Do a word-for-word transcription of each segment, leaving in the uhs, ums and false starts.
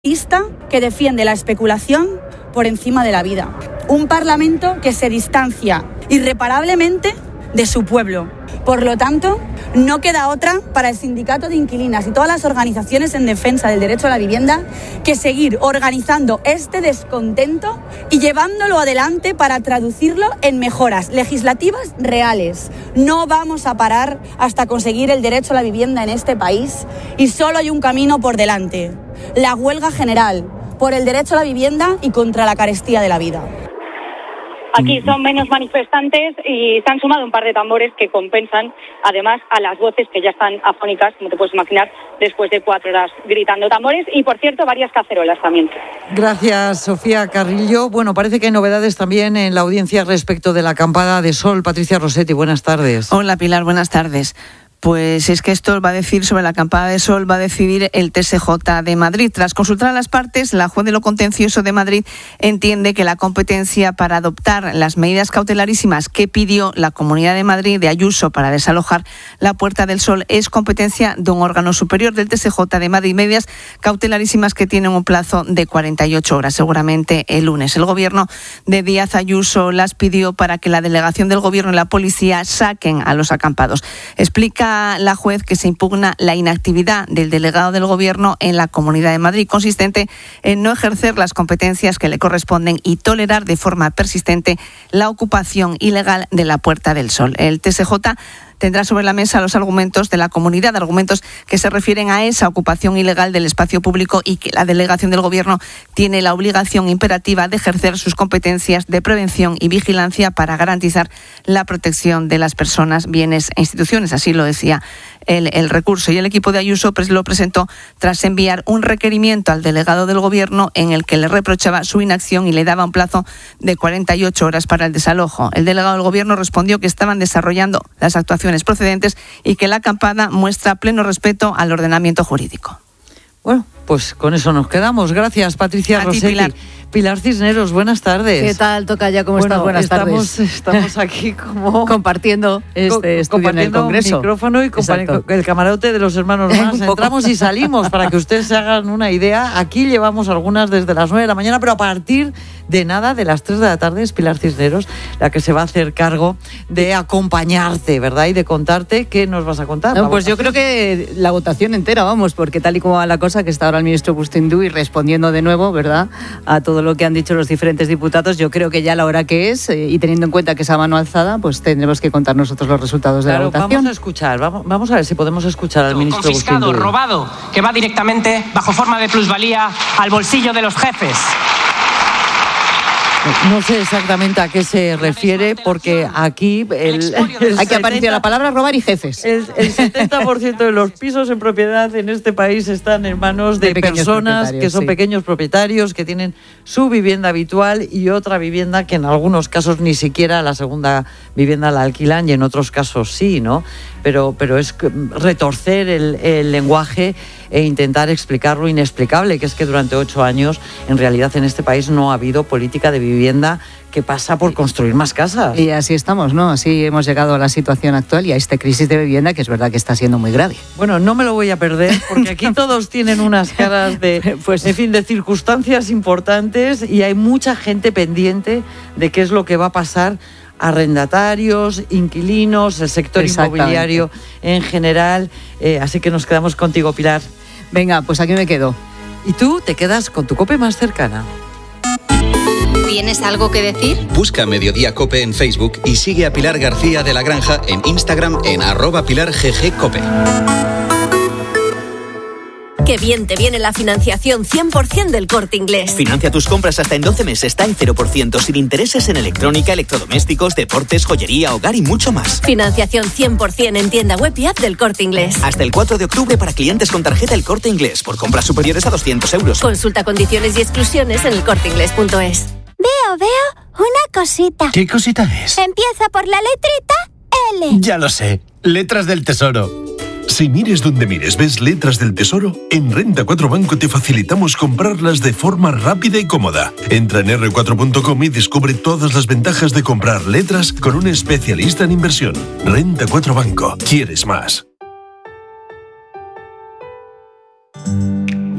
que defiende la especulación por encima de la vida. Un Parlamento que se distancia irreparablemente de su pueblo. Por lo tanto, no queda otra para el sindicato de inquilinas y todas las organizaciones en defensa del derecho a la vivienda que seguir organizando este descontento y llevándolo adelante para traducirlo en mejoras legislativas reales. No vamos a parar hasta conseguir el derecho a la vivienda en este país y solo hay un camino por delante: la huelga general por el derecho a la vivienda y contra la carestía de la vida. Aquí son menos manifestantes y se han sumado un par de tambores que compensan, además, a las voces que ya están afónicas, como te puedes imaginar, después de cuatro horas gritando tambores y, por cierto, varias cacerolas también. Gracias, Sofía Carrillo. Bueno, parece que hay novedades también en la audiencia respecto de la acampada de sol. Patricia Rossetti, buenas tardes. Hola, Pilar, buenas tardes. Pues es que esto va a decir sobre la acampada de sol, va a decidir el T S J de Madrid. Tras consultar a las partes, la juez de lo contencioso de Madrid entiende que la competencia para adoptar las medidas cautelarísimas que pidió la Comunidad de Madrid de Ayuso para desalojar la Puerta del Sol es competencia de un órgano superior del T S J de Madrid. Medidas cautelarísimas que tienen un plazo de cuarenta y ocho horas, seguramente el lunes. El gobierno de Díaz Ayuso las pidió para que la delegación del gobierno y la policía saquen a los acampados. Explica la juez que se impugna la inactividad del delegado del Gobierno en la Comunidad de Madrid, consistente en no ejercer las competencias que le corresponden y tolerar de forma persistente la ocupación ilegal de la Puerta del Sol. El T S J tendrá sobre la mesa los argumentos de la comunidad, argumentos que se refieren a esa ocupación ilegal del espacio público y que la delegación del Gobierno tiene la obligación imperativa de ejercer sus competencias de prevención y vigilancia para garantizar la protección de las personas, bienes e instituciones. Así lo decía el, el recurso. Y el equipo de Ayuso pues, lo presentó tras enviar un requerimiento al delegado del Gobierno en el que le reprochaba su inacción y le daba un plazo de cuarenta y ocho horas para el desalojo. El delegado del Gobierno respondió que estaban desarrollando las actuaciones procedentes y que la acampada muestra pleno respeto al ordenamiento jurídico. Bueno, pues con eso nos quedamos. Gracias, Patricia Rossetti. Pilar. Pilar Cisneros, buenas tardes. ¿Qué tal, Tocaya? ¿Cómo bueno, estás? Buenas estamos, tardes. Estamos aquí como... compartiendo este estudio en el Congreso. Micrófono y compa- el camarote de los hermanos más. Entramos y salimos para que ustedes se hagan una idea. Aquí llevamos algunas desde las nueve de la mañana, pero a partir de nada, de las tres de la tarde, es Pilar Cisneros la que se va a hacer cargo de acompañarte, ¿verdad? Y de contarte qué nos vas a contar. No, pues yo creo que la votación entera, vamos, porque tal y como va la cosa, que está ahora el ministro Bustinduy respondiendo de nuevo, ¿verdad?, a todo lo que han dicho los diferentes diputados, yo creo que ya la hora que es, eh, y teniendo en cuenta que esa mano alzada, pues tendremos que contar nosotros los resultados de claro, la votación. Vamos a escuchar, vamos, vamos a ver si podemos escuchar al ministro confiscado, Bustinduy. robado, que va directamente, bajo forma de plusvalía, al bolsillo de los jefes. No sé exactamente a qué se refiere, porque aquí... El, el Aquí apareció la palabra robar y jefes. El, el setenta por ciento de los pisos en propiedad en este país están en manos de, de personas que son sí. pequeños propietarios, que tienen su vivienda habitual y otra vivienda que en algunos casos ni siquiera la segunda vivienda la alquilan y en otros casos sí, ¿no? Pero, pero es retorcer el, el lenguaje e intentar explicar lo inexplicable, que es que durante ocho años en realidad en este país no ha habido política de vivienda que pasa por construir más casas. Y así estamos, ¿no? Así hemos llegado a la situación actual y a esta crisis de vivienda que es verdad que está siendo muy grave. Bueno, no me lo voy a perder porque aquí todos tienen unas caras de, pues, en fin, de circunstancias importantes y hay mucha gente pendiente de qué es lo que va a pasar. Arrendatarios, inquilinos, el sector inmobiliario en general. Eh, así que nos quedamos contigo, Pilar. Venga, pues aquí me quedo. Y tú te quedas con tu COPE más cercana. ¿Tienes algo que decir? Busca Mediodía Cope en Facebook y sigue a Pilar García de la Granja en Instagram en arroba Pilar G G Cope. Qué bien te viene la financiación cien por ciento del Corte Inglés. Financia tus compras hasta en doce meses, está en cero por ciento, sin intereses en electrónica, electrodomésticos, deportes, joyería, hogar y mucho más. Financiación cien por ciento en tienda web y app del Corte Inglés. Hasta el cuatro de octubre para clientes con tarjeta El Corte Inglés, por compras superiores a doscientos euros. Consulta condiciones y exclusiones en el corte inglés punto es. Veo, veo una cosita. ¿Qué cosita es? Empieza por la letrita L. Ya lo sé, letras del tesoro. Si mires donde mires ves letras del tesoro, en Renta cuatro Banco te facilitamos comprarlas de forma rápida y cómoda. Entra en erre cuatro punto com y descubre todas las ventajas de comprar letras con un especialista en inversión. Renta cuatro Banco. ¿Quieres más?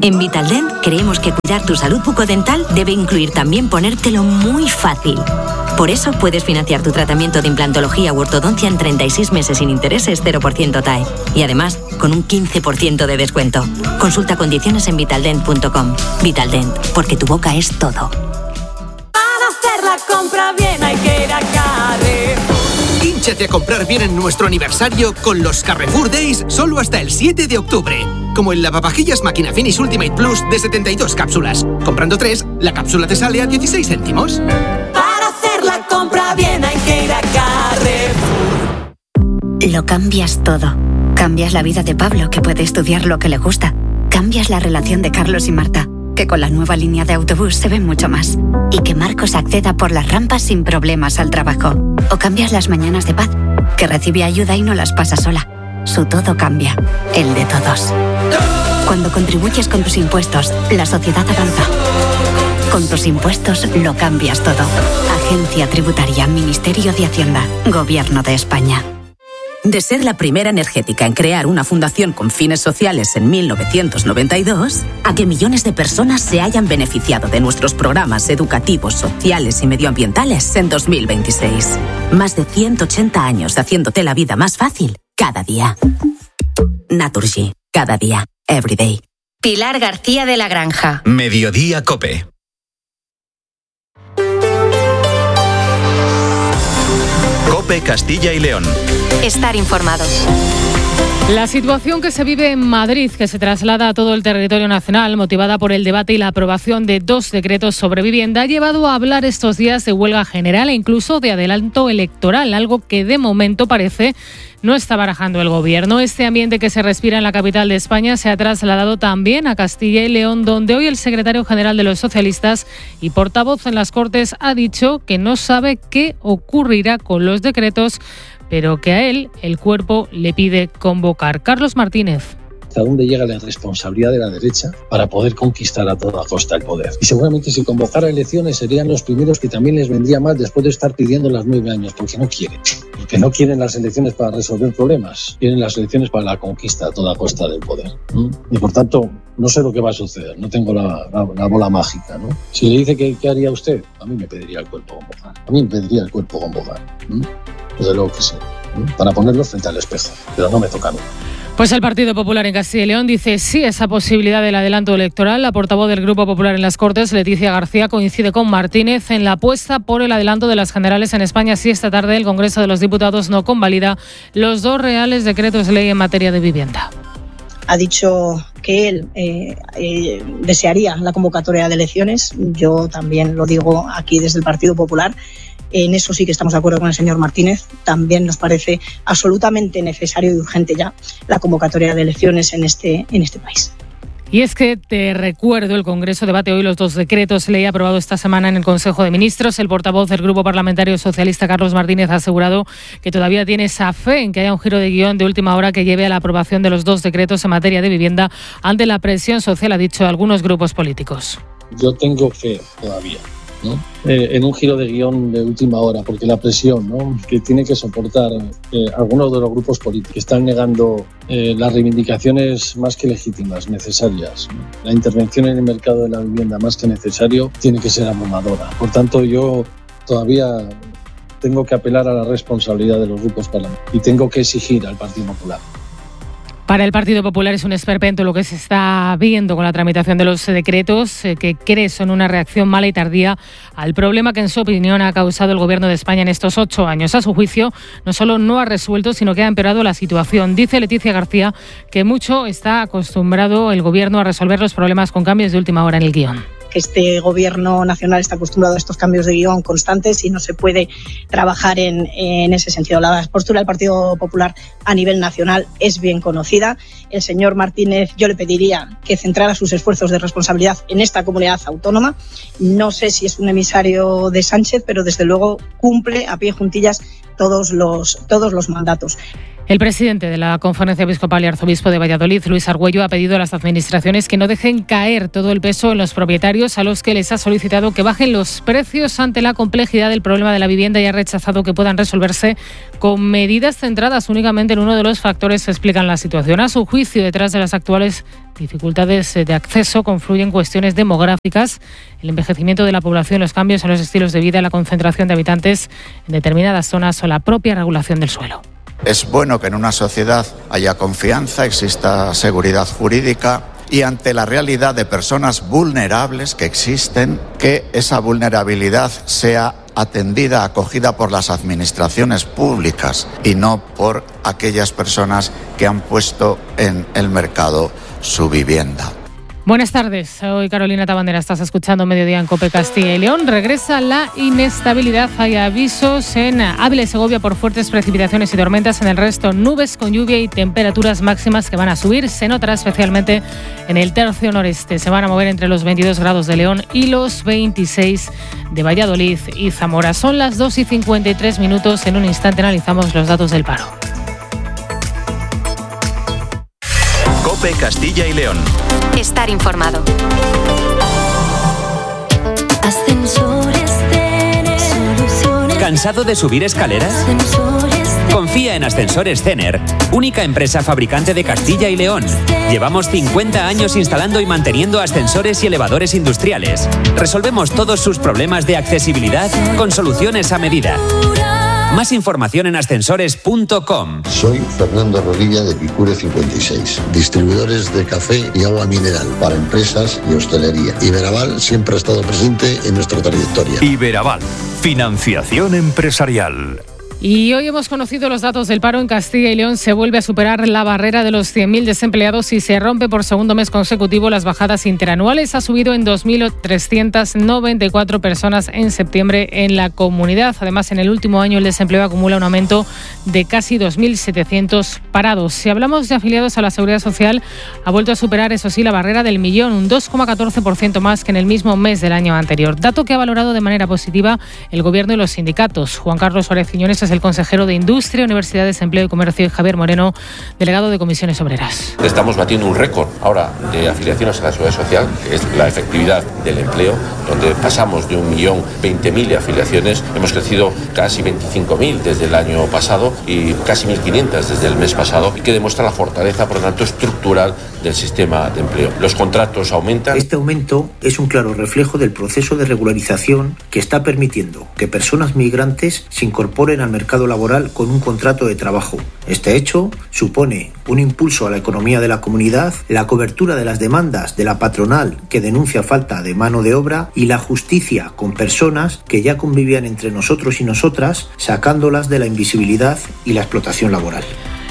En Vitaldent creemos que cuidar tu salud bucodental debe incluir también ponértelo muy fácil. Por eso puedes financiar tu tratamiento de implantología u ortodoncia en treinta y seis meses sin intereses, cero por ciento T A E. Y además, con un quince por ciento de descuento. Consulta condiciones en vitaldent punto com. Vitaldent, porque tu boca es todo. Para hacer la compra bien hay que ir a Carrefour. Hínchate a comprar bien en nuestro aniversario con los Carrefour Days solo hasta el siete de octubre. Como el lavavajillas Máquina Finish Ultimate Plus de setenta y dos cápsulas. Comprando tres, la cápsula te sale a dieciséis céntimos. Para hacer la compra bien hay que ir a Carrefour. Lo cambias todo. Cambias la vida de Pablo, que puede estudiar lo que le gusta. Cambias la relación de Carlos y Marta, que con la nueva línea de autobús se ven mucho más. Y que Marcos acceda por las rampas sin problemas al trabajo. O cambias las mañanas de Paz, que recibe ayuda y no las pasa sola. Su todo cambia, el de todos. Cuando contribuyes con tus impuestos, la sociedad avanza. Con tus impuestos lo cambias todo. Agencia Tributaria, Ministerio de Hacienda, Gobierno de España. De ser la primera energética en crear una fundación con fines sociales en mil novecientos noventa y dos, a que millones de personas se hayan beneficiado de nuestros programas educativos, sociales y medioambientales en dos mil veintiséis. Más de ciento ochenta años haciéndote la vida más fácil cada día. Naturgy, cada día, every day. Pilar García de la Granja. Mediodía Cope. Cope Castilla y León. Estar informado. La situación que se vive en Madrid, que se traslada a todo el territorio nacional, motivada por el debate y la aprobación de dos decretos sobre vivienda, ha llevado a hablar estos días de huelga general e incluso de adelanto electoral, algo que de momento parece no está barajando el gobierno. Este ambiente que se respira en la capital de España se ha trasladado también a Castilla y León, donde hoy el secretario general de los socialistas y portavoz en las Cortes ha dicho que no sabe qué ocurrirá con los decretos, pero que a él el cuerpo le pide convocar. Carlos Martínez. Hasta dónde llega la responsabilidad de la derecha para poder conquistar a toda costa el poder. Y seguramente si convocara elecciones serían los primeros que también les vendría mal después de estar pidiendo las nueve años, porque no quieren. Porque no quieren las elecciones para resolver problemas, quieren las elecciones para la conquista a toda costa del poder. ¿Mm? Y por tanto, no sé lo que va a suceder, no tengo la, la, la bola mágica, ¿no? Si le dice que qué haría usted, a mí me pediría el cuerpo convocar. A mí me pediría el cuerpo convocar. ¿Mm? Desde luego que sí. ¿Mm? Para ponerlo frente al espejo, pero no me toca a mí. Pues el Partido Popular en Castilla y León dice sí a esa posibilidad del adelanto electoral. La portavoz del Grupo Popular en las Cortes, Leticia García, coincide con Martínez en la apuesta por el adelanto de las generales en España si esta tarde el Congreso de los Diputados no convalida los dos reales decretos de ley en materia de vivienda. Ha dicho que él eh, eh, desearía la convocatoria de elecciones. Yo también lo digo aquí desde el Partido Popular. En eso sí que estamos de acuerdo con el señor Martínez. También nos parece absolutamente necesario y urgente ya la convocatoria de elecciones en este, en este país. Y es que te recuerdo, el Congreso debate hoy los dos decretos ley aprobados esta semana en el Consejo de Ministros. El portavoz del Grupo Parlamentario Socialista, Carlos Martínez, ha asegurado que todavía tiene esa fe en que haya un giro de guión de última hora que lleve a la aprobación de los dos decretos en materia de vivienda ante la presión social, ha dicho, algunos grupos políticos. Yo tengo fe todavía, ¿no? Eh, en un giro de guión de última hora, porque la presión, ¿no?, que tiene que soportar eh, algunos de los grupos políticos que están negando eh, las reivindicaciones más que legítimas, necesarias, ¿no? La intervención en el mercado de la vivienda más que necesario tiene que ser abrumadora. Por tanto, yo todavía tengo que apelar a la responsabilidad de los grupos parlamentarios y tengo que exigir al Partido Popular. Para el Partido Popular es un esperpento lo que se está viendo con la tramitación de los decretos, eh, que cree son una reacción mala y tardía al problema que, en su opinión, ha causado el Gobierno de España en estos ocho años. A su juicio, no solo no ha resuelto, sino que ha empeorado la situación. Dice Leticia García que mucho está acostumbrado el Gobierno a resolver los problemas con cambios de última hora en el guión. Que este gobierno nacional está acostumbrado a estos cambios de guión constantes y no se puede trabajar en, en ese sentido. La postura del Partido Popular a nivel nacional es bien conocida. El señor Martínez, yo le pediría que centrara sus esfuerzos de responsabilidad en esta comunidad autónoma. No sé si es un emisario de Sánchez, pero desde luego cumple a pie juntillas todos los, todos los mandatos. El presidente de la Conferencia Episcopal y Arzobispo de Valladolid, Luis Argüello, ha pedido a las administraciones que no dejen caer todo el peso en los propietarios, a los que les ha solicitado que bajen los precios ante la complejidad del problema de la vivienda, y ha rechazado que puedan resolverse con medidas centradas únicamente en uno de los factores que explican la situación. A su juicio, detrás de las actuales dificultades de acceso confluyen cuestiones demográficas, el envejecimiento de la población, los cambios en los estilos de vida, la concentración de habitantes en determinadas zonas o la propia regulación del suelo. Es bueno que en una sociedad haya confianza, exista seguridad jurídica y, ante la realidad de personas vulnerables que existen, que esa vulnerabilidad sea atendida, acogida por las administraciones públicas y no por aquellas personas que han puesto en el mercado su vivienda. Buenas tardes, soy Carolina Tabandera, estás escuchando Mediodía en COPE Castilla y León. Regresa la inestabilidad, hay avisos en Ávila y Segovia por fuertes precipitaciones y tormentas, en el resto nubes con lluvia y temperaturas máximas que van a subir. Se notará especialmente en el tercio noreste, se van a mover entre los veintidós grados de León y los veintiséis de Valladolid y Zamora. Son las dos y cincuenta y tres minutos, en un instante analizamos los datos del paro. COPE Castilla y León. Estar informado. Ascensores Cener. Soluciones. ¿Cansado de subir escaleras? Ascensores Cener. Confía en Ascensores Cener, única empresa fabricante de Castilla y León. Llevamos cincuenta años instalando y manteniendo ascensores y elevadores industriales. Resolvemos todos sus problemas de accesibilidad con soluciones a medida. Más información en ascensores punto com. Soy Fernando Rodilla de Picure cincuenta y seis, distribuidores de café y agua mineral para empresas y hostelería. Iberaval siempre ha estado presente en nuestra trayectoria. Iberaval, financiación empresarial. Y hoy hemos conocido los datos del paro en Castilla y León. Se vuelve a superar la barrera de los cien mil desempleados y se rompe por segundo mes consecutivo las bajadas interanuales. Ha subido en dos mil trescientas noventa y cuatro personas en septiembre en la comunidad. Además, en el último año el desempleo acumula un aumento de casi dos mil setecientos parados. Si hablamos de afiliados a la Seguridad Social, ha vuelto a superar, eso sí, la barrera del millón, un dos coma catorce por ciento más que en el mismo mes del año anterior. Dato que ha valorado de manera positiva el Gobierno y los sindicatos. Juan Carlos Suárez Quiñones es el consejero de Industria, Universidades, Empleo y Comercio, y Javier Moreno, delegado de Comisiones Obreras. Estamos batiendo un récord ahora de afiliaciones a la Seguridad Social, que es la efectividad del empleo, donde pasamos de un millón veinte mil afiliaciones, hemos crecido casi veinticinco mil desde el año pasado y casi mil quinientas desde el mes pasado, y que demuestra la fortaleza, por lo tanto, estructural del sistema de empleo. Los contratos aumentan. Este aumento es un claro reflejo del proceso de regularización que está permitiendo que personas migrantes se incorporen al mercado laboral con un contrato de trabajo. Este hecho supone un impulso a la economía de la comunidad, la cobertura de las demandas de la patronal que denuncia falta de mano de obra y la justicia con personas que ya convivían entre nosotros y nosotras, sacándolas de la invisibilidad y la explotación laboral.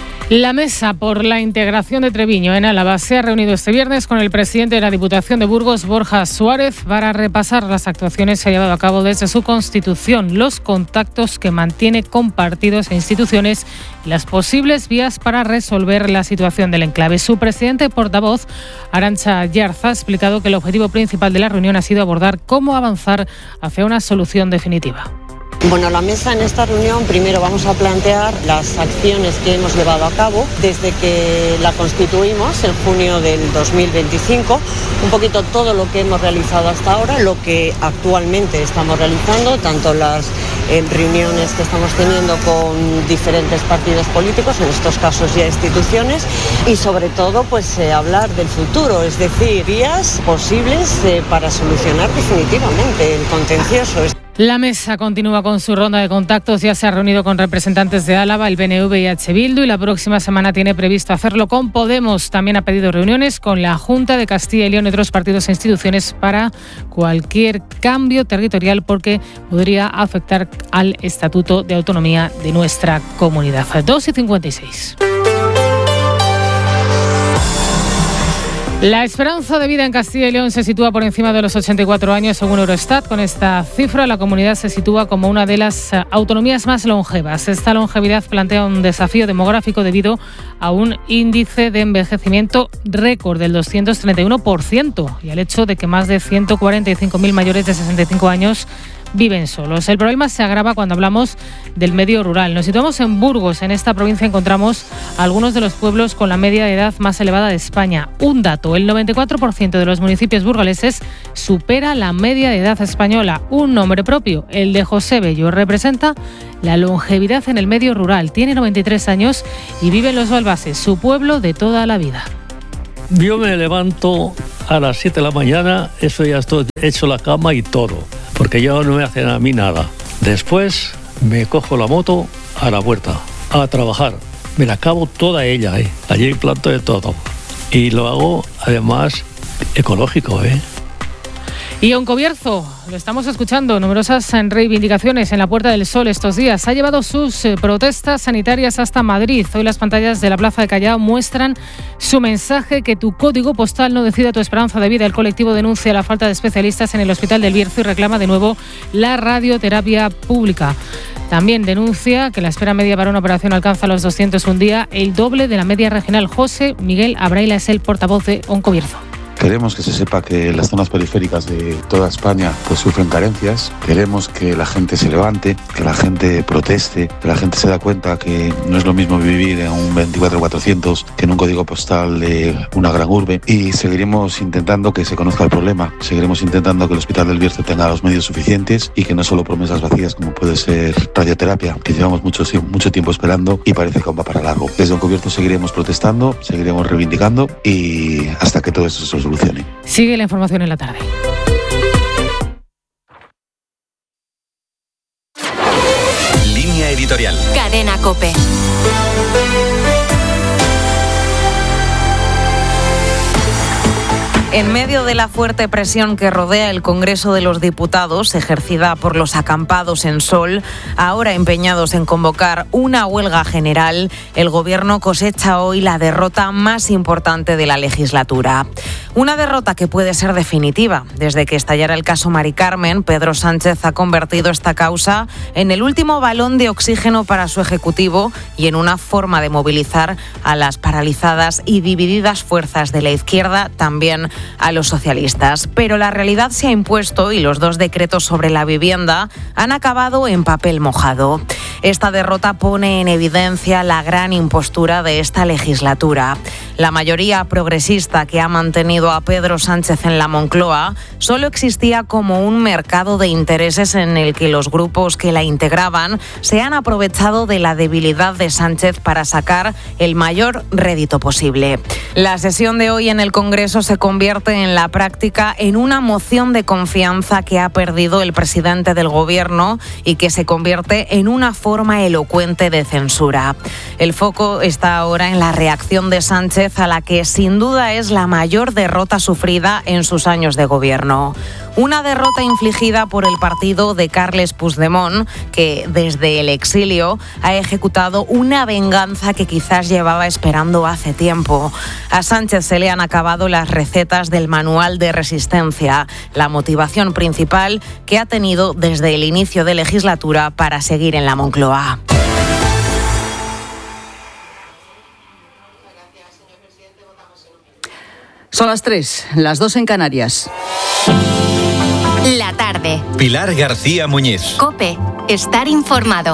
La Mesa por la Integración de Treviño en Álava se ha reunido este viernes con el presidente de la Diputación de Burgos, Borja Suárez, para repasar las actuaciones que ha llevado a cabo desde su constitución, los contactos que mantiene con partidos e instituciones y las posibles vías para resolver la situación del enclave. Su presidente portavoz, Arantxa Yarza, ha explicado que el objetivo principal de la reunión ha sido abordar cómo avanzar hacia una solución definitiva. Bueno, la mesa en esta reunión primero vamos a plantear las acciones que hemos llevado a cabo desde que la constituimos en junio del dos mil veinticinco, un poquito todo lo que hemos realizado hasta ahora, lo que actualmente estamos realizando, tanto las eh, reuniones que estamos teniendo con diferentes partidos políticos, en estos casos ya instituciones, y sobre todo pues eh, hablar del futuro, es decir, vías posibles eh, para solucionar definitivamente el contencioso. La Mesa continúa con su ronda de contactos, ya se ha reunido con representantes de Álava, el B N V y H Bildu, y la próxima semana tiene previsto hacerlo con Podemos. También ha pedido reuniones con la Junta de Castilla y León y otros partidos e instituciones para cualquier cambio territorial, porque podría afectar al Estatuto de Autonomía de nuestra comunidad. dos y cincuenta y seis. La esperanza de vida en Castilla y León se sitúa por encima de los ochenta y cuatro años, según Eurostat. Con esta cifra, la comunidad se sitúa como una de las autonomías más longevas. Esta longevidad plantea un desafío demográfico debido a un índice de envejecimiento récord del doscientos treinta y uno por ciento y al hecho de que más de ciento cuarenta y cinco mil mayores de sesenta y cinco años viven solos. El problema se agrava cuando hablamos del medio rural. Nos situamos en Burgos. En esta provincia encontramos algunos de los pueblos con la media de edad más elevada de España. Un dato, el noventa y cuatro por ciento de los municipios burgaleses supera la media de edad española. Un nombre propio, el de José Bello, representa la longevidad en el medio rural. Tiene noventa y tres años y vive en Los Balbases, su pueblo de toda la vida. Yo me levanto a las siete de la mañana, eso ya estoy hecho la cama y todo, porque ya no me hacen a mí nada. Después me cojo la moto a la huerta, a trabajar. Me la acabo toda ella, ¿eh? Allí planto de todo. Y lo hago, además, ecológico, ¿eh? Y Oncobierzo, lo estamos escuchando, numerosas reivindicaciones en la Puerta del Sol estos días. Ha llevado sus eh, protestas sanitarias hasta Madrid. Hoy las pantallas de la Plaza de Callao muestran su mensaje: que tu código postal no decida tu esperanza de vida. El colectivo denuncia la falta de especialistas en el Hospital del Bierzo y reclama de nuevo la radioterapia pública. También denuncia que la espera media para una operación alcanza los doscientos un día, el doble de la media regional. José Miguel Abraila es el portavoz de Oncobierzo. Queremos que se sepa que las zonas periféricas de toda España pues sufren carencias. Queremos que la gente se levante, que la gente proteste, que la gente se da cuenta que no es lo mismo vivir en un veinticuatro cuatrocientos que en un código postal de una gran urbe. Y seguiremos intentando que se conozca el problema. Seguiremos intentando que el Hospital del Bierzo tenga los medios suficientes y que no solo promesas vacías como puede ser radioterapia, que llevamos mucho, mucho tiempo esperando y parece que aún va para largo. Desde Oncobierzo seguiremos protestando, seguiremos reivindicando y hasta que todo esto se solucione. Sigue la información en la tarde. Línea editorial. Cadena COPE. En medio de la fuerte presión que rodea el Congreso de los Diputados, ejercida por los acampados en Sol, ahora empeñados en convocar una huelga general, el Gobierno cosecha hoy la derrota más importante de la legislatura. Una derrota que puede ser definitiva. Desde que estallara el caso Mari Carmen, Pedro Sánchez ha convertido esta causa en el último balón de oxígeno para su Ejecutivo y en una forma de movilizar a las paralizadas y divididas fuerzas de la izquierda, también a los socialistas. Pero la realidad se ha impuesto y los dos decretos sobre la vivienda han acabado en papel mojado. Esta derrota pone en evidencia la gran impostura de esta legislatura. La mayoría progresista que ha mantenido a Pedro Sánchez en la Moncloa solo existía como un mercado de intereses en el que los grupos que la integraban se han aprovechado de la debilidad de Sánchez para sacar el mayor rédito posible. La sesión de hoy en el Congreso se convierte en la práctica en una moción de confianza que ha perdido el presidente del Gobierno y que se convierte en una forma elocuente de censura. El foco está ahora en la reacción de Sánchez a la que sin duda es la mayor derrota sufrida en sus años de gobierno. Una derrota infligida por el partido de Carles Puigdemont, que desde el exilio ha ejecutado una venganza que quizás llevaba esperando hace tiempo. A Sánchez se le han acabado las recetas del manual de resistencia, la motivación principal que ha tenido desde el inicio de legislatura para seguir en la Moncloa. Son las tres, las dos en Canarias. La tarde. Pilar García Muñiz. COPE. Estar informado.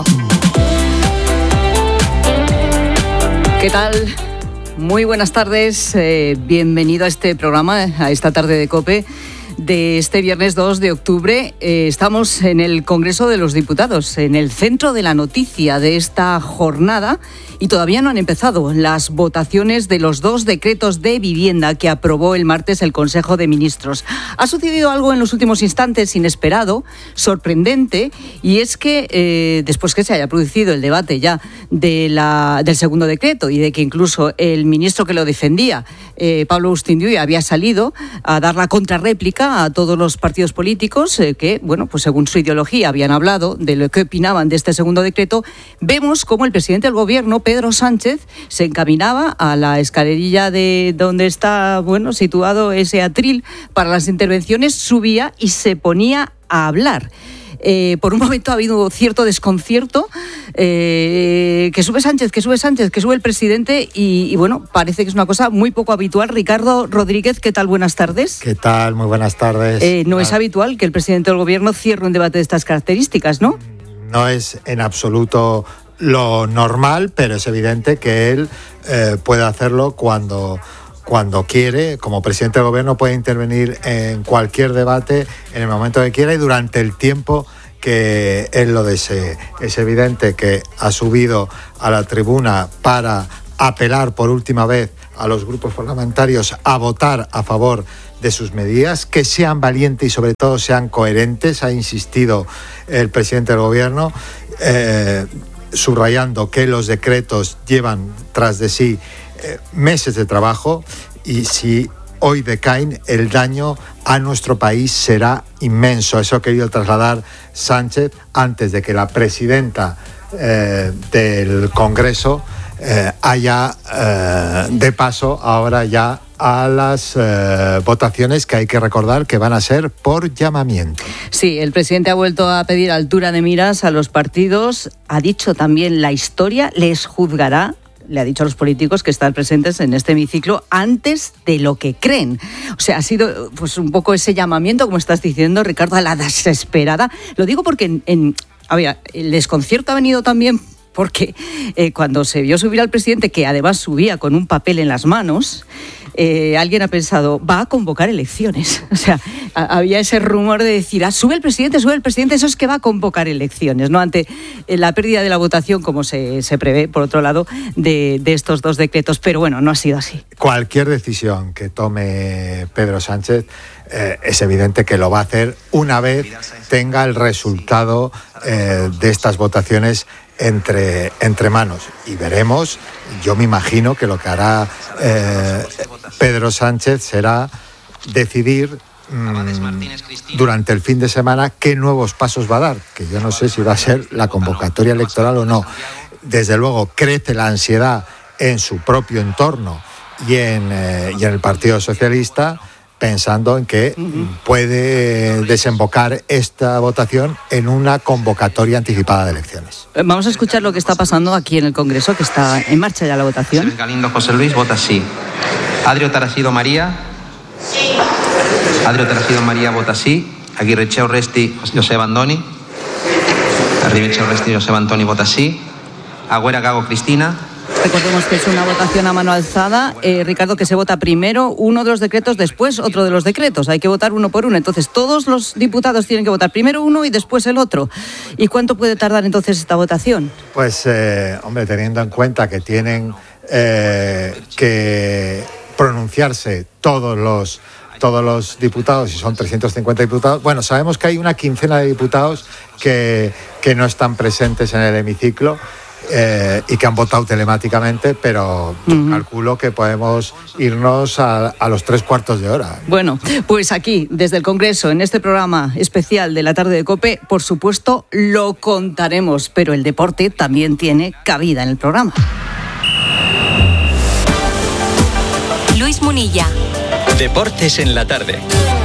¿Qué tal? Muy buenas tardes. Eh, bienvenido a este programa, a esta tarde de COPE de este viernes dos de octubre. Eh, estamos en el Congreso de los Diputados, en el centro de la noticia de esta jornada, y todavía no han empezado las votaciones de los dos decretos de vivienda que aprobó el martes el Consejo de Ministros. Ha sucedido algo en los últimos instantes inesperado, sorprendente, y es que eh, después que se haya producido el debate ya de la, del segundo decreto y de que incluso el ministro que lo defendía, eh, Pablo Ustindiui, había salido a dar la contrarréplica a todos los partidos políticos eh, que, bueno, pues según su ideología habían hablado de lo que opinaban de este segundo decreto, vemos cómo el presidente del Gobierno, Pedro Sánchez, se encaminaba a la escalerilla de donde está, bueno, situado ese atril para las intervenciones, subía y se ponía a hablar. Eh, por un momento ha habido cierto desconcierto eh, que sube Sánchez, que sube Sánchez, que sube el presidente y, y bueno, parece que es una cosa muy poco habitual. Ricardo Rodríguez, ¿qué tal? Buenas tardes. ¿Qué tal? Muy buenas tardes. Eh, no ah. es habitual que el presidente del gobierno cierre un debate de estas características, ¿no? No es en absoluto lo normal, pero es evidente que él eh, puede hacerlo cuando... cuando quiere. Como presidente del gobierno puede intervenir en cualquier debate en el momento que quiera y durante el tiempo que él lo desee. Es evidente que ha subido a la tribuna para apelar por última vez a los grupos parlamentarios a votar a favor de sus medidas, que sean valientes y sobre todo sean coherentes, ha insistido el presidente del gobierno, eh, subrayando que los decretos llevan tras de sí Eh, meses de trabajo y si hoy decaen, el daño a nuestro país será inmenso. Eso ha querido trasladar Sánchez antes de que la presidenta eh, del Congreso eh, haya eh, de paso ahora ya a las eh, votaciones que hay que recordar que van a ser por llamamiento. Sí, el presidente ha vuelto a pedir altura de miras a los partidos, ha dicho también la historia les juzgará. Le ha dicho a los políticos que están presentes en este hemiciclo antes de lo que creen. O sea, ha sido pues un poco ese llamamiento, como estás diciendo, Ricardo, a la desesperada. Lo digo porque en, en, a ver, el desconcierto ha venido también porque eh, cuando se vio subir al presidente, que además subía con un papel en las manos, eh, alguien ha pensado, va a convocar elecciones. O sea, a, había ese rumor de decir, ah, sube el presidente, sube el presidente, eso es que va a convocar elecciones, ¿no? Ante eh, la pérdida de la votación, como se, se prevé, por otro lado, de, de estos dos decretos. Pero bueno, no ha sido así. Cualquier decisión que tome Pedro Sánchez eh, es evidente que lo va a hacer una vez tenga el resultado eh, de estas votaciones entre, entre manos. Y veremos, yo me imagino que lo que hará eh, Pedro Sánchez será decidir mmm, durante el fin de semana qué nuevos pasos va a dar, que yo no sé si va a ser la convocatoria electoral o no. Desde luego crece la ansiedad en su propio entorno y en, eh, y en el Partido Socialista, pensando en que puede desembocar esta votación en una convocatoria anticipada de elecciones. Vamos a escuchar lo que está pasando aquí en el Congreso, que está en marcha ya la votación. Galindo José Luis vota sí. Adrio Tarasido María. Sí. Adrio Tarasido María vota sí. Aguirrechea Urresti Joseba Andoni. Arribechea Urresti Joseba Antoni vota sí. Agüera Gago Cristina. Recordemos que es una votación a mano alzada. Eh, Ricardo, que se vota primero uno de los decretos, después otro de los decretos. Hay que votar uno por uno. Entonces, todos los diputados tienen que votar primero uno y después el otro. ¿Y cuánto puede tardar entonces esta votación? Pues, eh, hombre, teniendo en cuenta que tienen eh, que pronunciarse todos los... todos los diputados, y son trescientos cincuenta diputados. Bueno, sabemos que hay una quincena de diputados que, que no están presentes en el hemiciclo eh, y que han votado telemáticamente, pero uh-huh. calculo que podemos irnos a, a los tres cuartos de hora. Bueno, pues aquí, desde el Congreso, en este programa especial de la tarde de COPE, por supuesto, lo contaremos, pero el deporte también tiene cabida en el programa. Luis Munilla. Deportes en la tarde.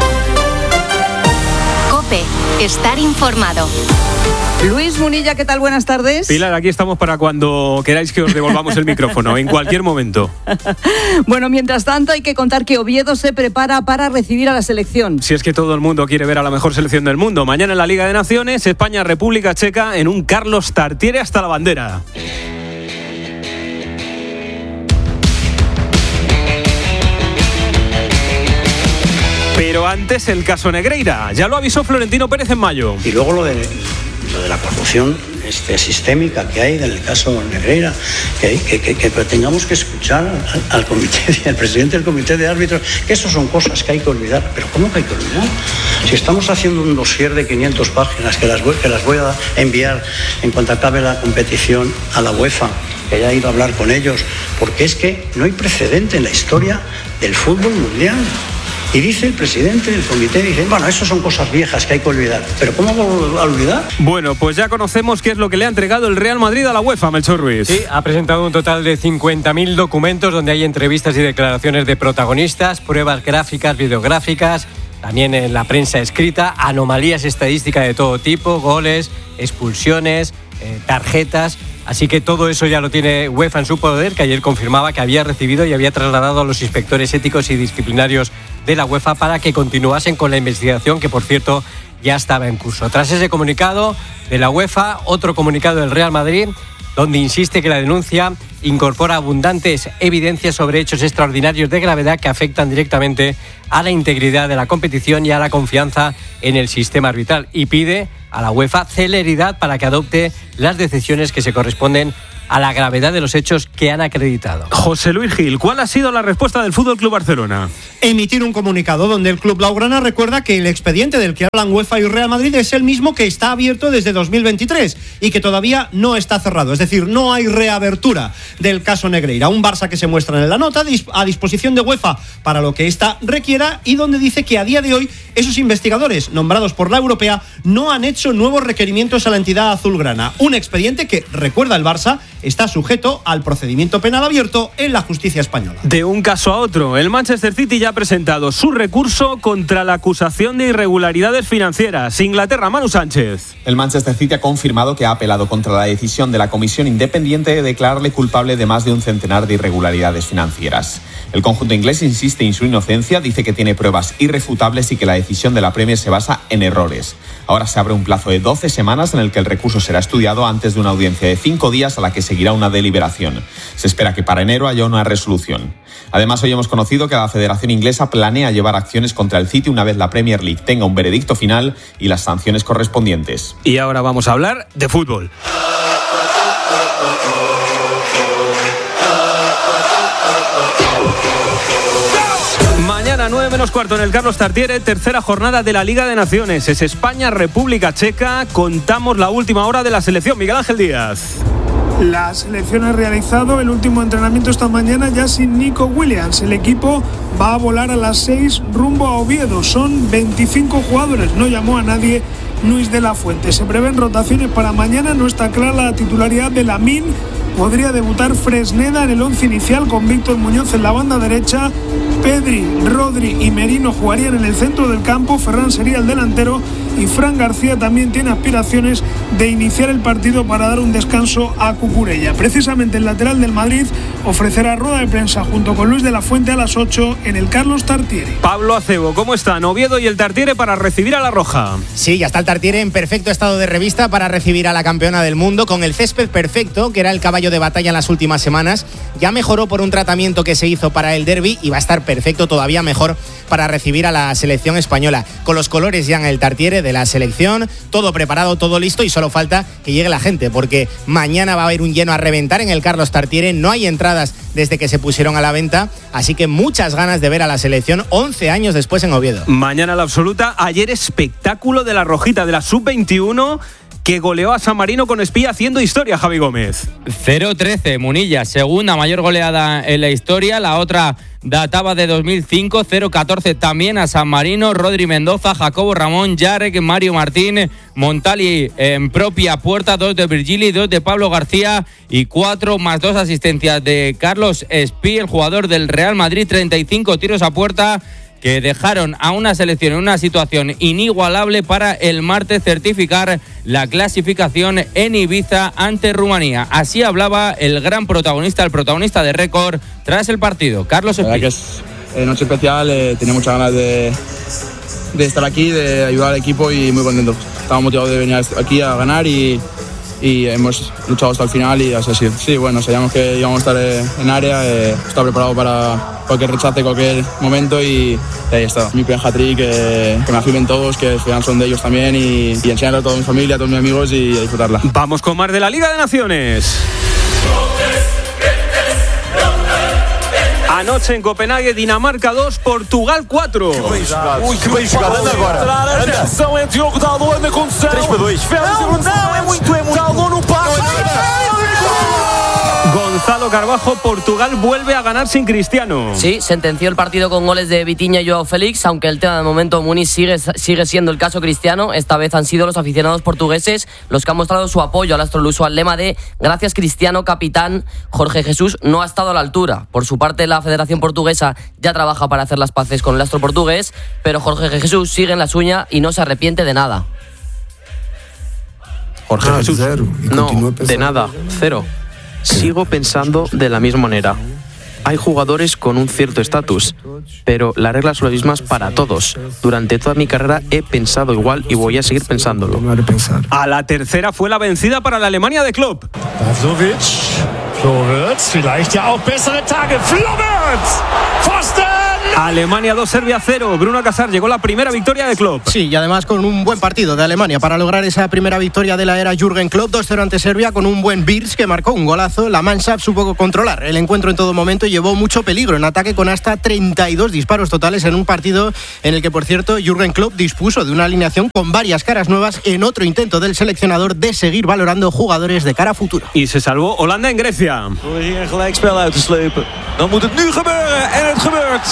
COPE, estar informado. Luis Munilla, ¿qué tal? Buenas tardes. Pilar, aquí estamos para cuando queráis que os devolvamos el micrófono, en cualquier momento. Bueno, mientras tanto hay que contar que Oviedo se prepara para recibir a la selección. Si es que todo el mundo quiere ver a la mejor selección del mundo. Mañana en la Liga de Naciones, España-República Checa en un Carlos Tartiere hasta la bandera. Pero antes el caso Negreira. Ya lo avisó Florentino Pérez en mayo. Y luego lo de, lo de la corrupción este, sistémica que hay del caso Negreira, que, que, que, que tengamos que escuchar al, al comité, al presidente del comité de árbitros, que eso son cosas que hay que olvidar. ¿Pero cómo que hay que olvidar? Si estamos haciendo un dossier de quinientas páginas que las voy, que las voy a enviar en cuanto acabe la competición a la UEFA, que haya ido a hablar con ellos, porque es que no hay precedente en la historia del fútbol mundial. Y dice el presidente del comité, dice, bueno, eso son cosas viejas que hay que olvidar. ¿Pero cómo vamos a olvidar? Bueno, pues ya conocemos qué es lo que le ha entregado el Real Madrid a la UEFA, Melchor Ruiz. Sí, ha presentado un total de cincuenta mil documentos donde hay entrevistas y declaraciones de protagonistas, pruebas gráficas, videográficas, también en la prensa escrita, anomalías estadísticas de todo tipo, goles, expulsiones, eh, tarjetas. Así que todo eso ya lo tiene UEFA en su poder, que ayer confirmaba que había recibido y había trasladado a los inspectores éticos y disciplinarios de la UEFA para que continuasen con la investigación, que por cierto ya estaba en curso. Tras ese comunicado de la UEFA, otro comunicado del Real Madrid, donde insiste que la denuncia incorpora abundantes evidencias sobre hechos extraordinarios de gravedad que afectan directamente a la integridad de la competición y a la confianza en el sistema arbitral, y pide a la UEFA celeridad para que adopte las decisiones que se corresponden a la gravedad de los hechos que han acreditado. José Luis Gil, ¿cuál ha sido la respuesta del F C Barcelona? Emitir un comunicado donde el club blaugrana recuerda que el expediente del que hablan UEFA y Real Madrid es el mismo que está abierto desde dos mil veintitrés y que todavía no está cerrado, es decir, no hay reabertura del caso Negreira. Un Barça que se muestra en la nota a disposición de UEFA para lo que ésta requiera, y donde dice que a día de hoy esos investigadores nombrados por la Europea no han hecho nuevos requerimientos a la entidad azulgrana. Un expediente que, recuerda el Barça, está sujeto al procedimiento penal abierto en la justicia española. De un caso a otro, el Manchester City ya ha presentado su recurso contra la acusación de irregularidades financieras. Inglaterra, Manu Sánchez. El Manchester City ha confirmado que ha apelado contra la decisión de la comisión independiente de declararle culpable de más de un centenar de irregularidades financieras. El conjunto inglés insiste en su inocencia, dice que tiene pruebas irrefutables y que la decisión de la Premier se basa en errores. Ahora se abre un plazo de doce semanas en el que el recurso será estudiado antes de una audiencia de cinco días a la que seguirá una deliberación. Se espera que para enero haya una resolución. Además, hoy hemos conocido que la Federación Inglesa planea llevar acciones contra el City una vez la Premier League tenga un veredicto final y las sanciones correspondientes. Y ahora vamos a hablar de fútbol. Mañana nueve menos cuarto en el Carlos Tartiere, tercera jornada de la Liga de Naciones. Es España-República Checa. Contamos la última hora de la selección. Miguel Ángel Díaz. La selección ha realizado el último entrenamiento esta mañana ya sin Nico Williams. El equipo va a volar a las seis rumbo a Oviedo. Son veinticinco jugadores, no llamó a nadie Luis de la Fuente. Se prevén rotaciones para mañana, no está clara la titularidad de Lamine. Podría debutar Fresneda en el once inicial con Víctor Muñoz en la banda derecha. Pedri, Rodri y Merino jugarían en el centro del campo. Ferran sería el delantero y Fran García también tiene aspiraciones de iniciar el partido para dar un descanso a Cucurella. Precisamente el lateral del Madrid ofrecerá rueda de prensa junto con Luis de la Fuente a las ocho en el Carlos Tartiere. Pablo Acebo, ¿cómo están Oviedo y el Tartiere para recibir a la Roja? Sí, ya está el Tartiere en perfecto estado de revista para recibir a la campeona del mundo, con el césped perfecto, que era el caballo de batalla en las últimas semanas. Ya mejoró por un tratamiento que se hizo para el derbi y va a estar perfecto, todavía mejor, para recibir a la selección española. Con los colores ya en el Tartiere de la selección, todo preparado, todo listo, y solo falta que llegue la gente, porque mañana va a haber un lleno a reventar en el Carlos Tartiere. No hay entradas desde que se pusieron a la venta, así que muchas ganas de ver a la selección once años después en Oviedo. Mañana la absoluta. Ayer espectáculo de la Rojita, de la sub veintiuno, que goleó a San Marino con Espía, haciendo historia, Javi Gómez. cero trece, Munilla, segunda mayor goleada en la historia. La otra databa de dos mil cinco, cero catorce también a San Marino. Rodri Mendoza, Jacobo Ramón, Yarek, Mario Martín, Montali en propia puerta, dos de Virgili, dos de Pablo García y cuatro más dos asistencias de Carlos Espí, el jugador del Real Madrid. Treinta y cinco tiros a puerta que dejaron a una selección en una situación inigualable para el martes certificar la clasificación en Ibiza ante Rumanía. Así hablaba el gran protagonista, el protagonista de récord tras el partido, Carlos Espí. La verdad que es eh, noche especial, eh, tenía muchas ganas de, de estar aquí, de ayudar al equipo y muy contento. Estamos motivados de venir aquí a ganar y, y hemos luchado hasta el final y así ha sido. Sí, bueno, sabíamos que íbamos a estar eh, en área, eh, estaba preparado para cualquier rechace, cualquier momento y ahí está. Mi primer hat-trick, eh, que me afirmen todos, que al final son de ellos también y, y enseñarle a toda mi familia, a todos mis amigos y a disfrutarla. Vamos con más de la Liga de Naciones. Anoche en Copenhague, Dinamarca dos, Portugal cuatro. Ui, que bem jogado. Anda agora. Anda. A atenção é Diogo Dalot na condução. três para dois. Não, não, é muito, é muito. Dalot no passe. Gonzalo Carbajo, Portugal vuelve a ganar sin Cristiano. Sí, sentenció el partido con goles de Vitinha y Joao Félix, aunque el tema de momento Muniz sigue, sigue siendo el caso Cristiano. Esta vez han sido los aficionados portugueses los que han mostrado su apoyo al astroluso al lema de "Gracias Cristiano, capitán". Jorge Jesús no ha estado a la altura. Por su parte, la Federación Portuguesa ya trabaja para hacer las paces con el astro portugués, pero Jorge Jesús sigue en la suya y no se arrepiente de nada. Jorge Ah, Jesús. cero. Y No, continúe de pensando. nada, cero. Sigo pensando de la misma manera. Hay jugadores con un cierto estatus, pero las reglas son las mismas para todos. Durante toda mi carrera he pensado igual y voy a seguir pensándolo. A la tercera fue la vencida para la Alemania de Klopp. Pavlovic, Floric, vielleicht ja auch bessere Tage. Floric, Pfosten. Alemania dos, Serbia cero. Bruno Casar, llegó la primera victoria de Klopp. Sí, y además con un buen partido de Alemania para lograr esa primera victoria de la era Jürgen Klopp, dos cero ante Serbia con un buen Wirtz que marcó un golazo. La Mannschaft supo controlar el encuentro en todo momento y llevó mucho peligro en ataque con hasta treinta y dos disparos totales en un partido en el que, por cierto, Jürgen Klopp dispuso de una alineación con varias caras nuevas en otro intento del seleccionador de seguir valorando jugadores de cara a futuro. Y se salvó Holanda en Grecia. Door hier een gelijkspel uit te slepen. Dan moet het nu gebeuren en het gebeurt.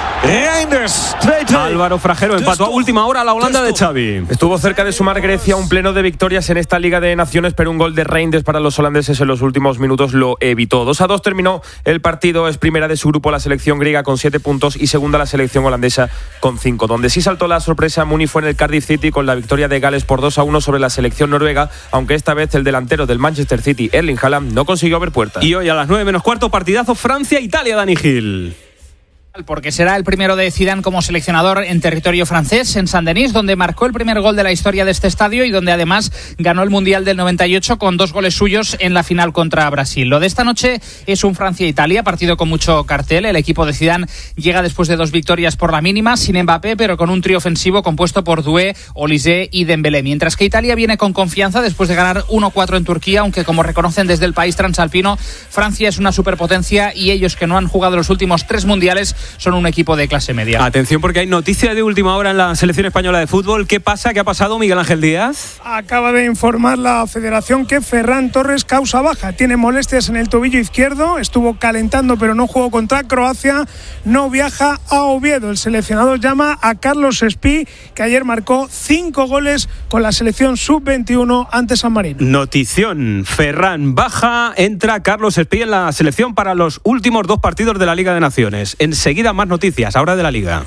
Reinders, twee twee. Álvaro Fragero empató a última hora a la Holanda de Xavi. Estuvo cerca de sumar Grecia un pleno de victorias en esta Liga de Naciones, pero un gol de Reinders para los holandeses en los últimos minutos lo evitó. dos a dos terminó el partido. Es primera de su grupo la selección griega con siete puntos y segunda la selección holandesa con cinco. Donde sí saltó la sorpresa Muni fue en el Cardiff City con la victoria de Gales por dos a uno sobre la selección noruega, aunque esta vez el delantero del Manchester City, Erling Haaland, no consiguió ver puerta. Y hoy a las nueve menos cuarto, partidazo Francia-Italia, Dani Gil. Porque será el primero de Zidane como seleccionador en territorio francés, en Saint-Denis, donde marcó el primer gol de la historia de este estadio y donde además ganó el Mundial del noventa y ocho con dos goles suyos en la final contra Brasil. Lo de esta noche es un Francia-Italia, partido con mucho cartel. El equipo de Zidane llega después de dos victorias por la mínima, sin Mbappé, pero con un trío ofensivo compuesto por Doué, Olise y Dembélé. Mientras que Italia viene con confianza después de ganar uno cuatro en Turquía, aunque como reconocen desde el país transalpino, Francia es una superpotencia y ellos, que no han jugado los últimos tres mundiales, son un equipo de clase media. Atención, porque hay noticia de última hora en la selección española de fútbol. ¿Qué pasa? ¿Qué ha pasado, Miguel Ángel Díaz? Acaba de informar la federación que Ferran Torres causa baja. Tiene molestias en el tobillo izquierdo, estuvo calentando pero no jugó contra Croacia, no viaja a Oviedo. El seleccionador llama a Carlos Espí, que ayer marcó cinco goles con la selección sub veintiuno ante San Marino. Notición, Ferran baja, entra Carlos Espí en la selección para los últimos dos partidos de la Liga de Naciones. Enseguida más noticias, ahora de la Liga.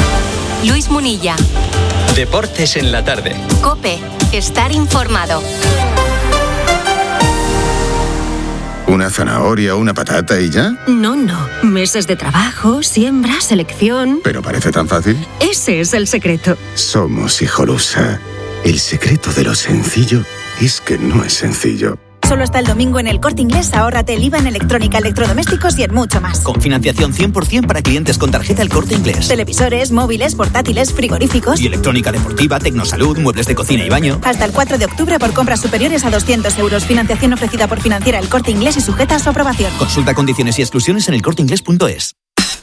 Luis Munilla. Deportes en la tarde. COPE. Estar informado. ¿Una zanahoria, una patata y ya? No, no. Meses de trabajo, siembra, selección. ¿Pero parece tan fácil? Ese es el secreto. Somos Hijolusa. El secreto de lo sencillo es que no es sencillo. Solo hasta el domingo en El Corte Inglés, ahórrate el I V A en electrónica, electrodomésticos y en mucho más. Con financiación cien por ciento para clientes con tarjeta El Corte Inglés. Televisores, móviles, portátiles, frigoríficos. Y electrónica deportiva, tecnosalud, muebles de cocina y baño. Hasta el cuatro de octubre por compras superiores a doscientos euros. Financiación ofrecida por Financiera El Corte Inglés y sujeta a su aprobación. Consulta condiciones y exclusiones en el corte inglés punto es.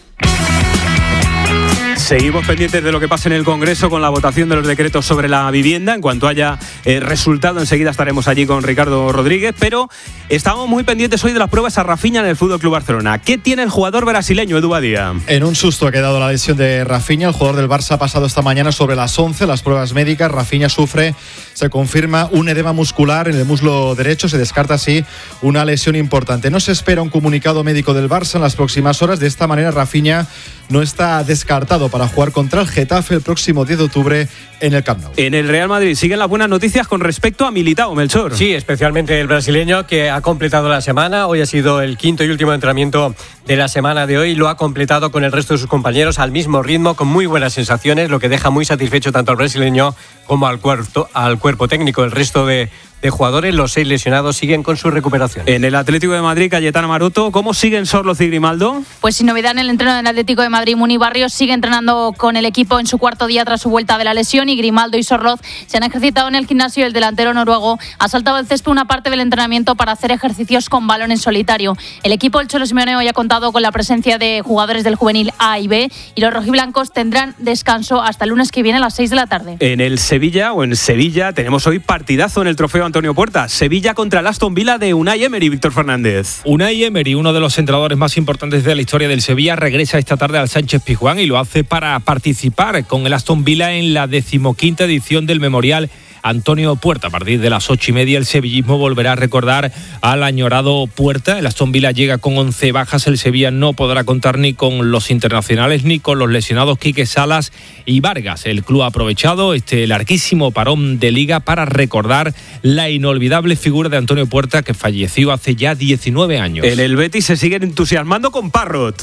Seguimos pendientes de lo que pasa en el Congreso con la votación de los decretos sobre la vivienda. En cuanto haya eh, resultado, enseguida estaremos allí con Ricardo Rodríguez. Pero estamos muy pendientes hoy de las pruebas a Rafinha en el Fútbol Club Barcelona. ¿Qué tiene el jugador brasileño, Edu Badía? En un susto ha quedado la lesión de Rafinha. El jugador del Barça ha pasado esta mañana sobre las once las pruebas médicas. Rafinha sufre, se confirma un edema muscular en el muslo derecho. Se descarta así una lesión importante. No se espera un comunicado médico del Barça en las próximas horas. De esta manera, Rafinha no está descartado para jugar contra el Getafe el próximo diez de octubre en el Camp Nou. En el Real Madrid siguen las buenas noticias con respecto a Militao, Melchor. Sí, especialmente el brasileño, que ha completado la semana. Hoy ha sido el quinto y último entrenamiento de la semana de hoy. Lo ha completado con el resto de sus compañeros al mismo ritmo, con muy buenas sensaciones, lo que deja muy satisfecho tanto al brasileño como al cuerpo, al cuerpo técnico. El resto de de jugadores, los seis lesionados, siguen con su recuperación. En el Atlético de Madrid, Cayetana Maroto, ¿cómo siguen Sorloz y Grimaldo? Pues sin novedad en el entreno del Atlético de Madrid, Muni Barrios sigue entrenando con el equipo en su cuarto día tras su vuelta de la lesión, y Grimaldo y Sorloz se han ejercitado en el gimnasio. El delantero noruego ha saltado el césped una parte del entrenamiento para hacer ejercicios con balón en solitario. El equipo del Cholo Simeone hoy ha contado con la presencia de jugadores del juvenil A y B, y los rojiblancos tendrán descanso hasta el lunes que viene a las seis de la tarde. En el Sevilla, o en Sevilla, tenemos hoy partidazo en el trofeo Antonio Puerta. Sevilla contra el Aston Villa de Unai Emery, Víctor Fernández. Unai Emery, uno de los entrenadores más importantes de la historia del Sevilla, regresa esta tarde al Sánchez Pizjuán y lo hace para participar con el Aston Villa en la decimoquinta edición del Memorial Antonio Puerta. A partir de las ocho y media el sevillismo volverá a recordar al añorado Puerta. El Aston Villa llega con once bajas. El Sevilla no podrá contar ni con los internacionales ni con los lesionados Quique Salas y Vargas. El club ha aprovechado este larguísimo parón de liga para recordar la inolvidable figura de Antonio Puerta, que falleció hace ya diecinueve años. En el Betis se siguen entusiasmando con Parrot.